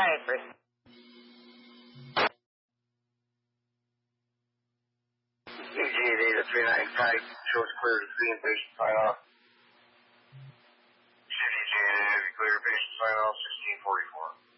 EGA data 395 shows clear to see and patient sign off. CDJ data, clear patient sign off 1644.